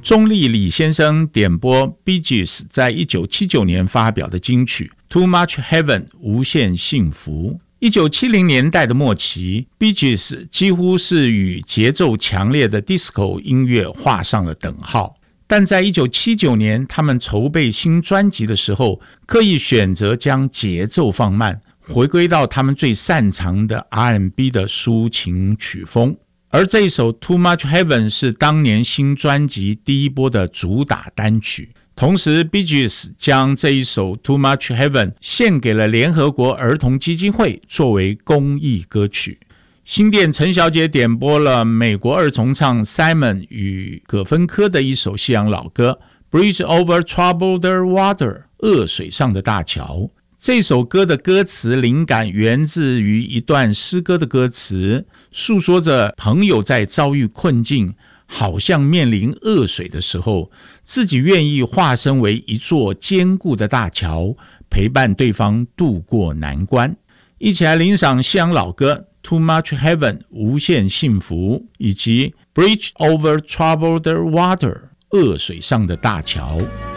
中立李先生点播 Bee Gees 在1979年发表的金曲 Too Much Heaven 无限幸福。1970年代的末期， Bee Gees 几乎是与节奏强烈的 disco 音乐画上了等号，但在1979年他们筹备新专辑的时候，刻意选择将节奏放慢，回归到他们最擅长的 R&B 的抒情曲风。而这一首 Too Much Heaven 是当年新专辑第一波的主打单曲，同时 Bee Gees 将这一首 Too Much Heaven 献给了联合国儿童基金会作为公益歌曲。新店陈小姐点播了美国二重唱 Simon 与葛芬科的一首西洋老歌 Bridge Over Troubled Water 恶水上的大桥。这首歌的歌词灵感源自于一段诗歌的歌词，诉说着朋友在遭遇困境，好像面临恶水的时候，自己愿意化身为一座坚固的大桥，陪伴对方度过难关。一起来欣赏西洋老歌 Too Much Heaven 无限幸福，以及 Bridge Over Troubled Water 恶水上的大桥。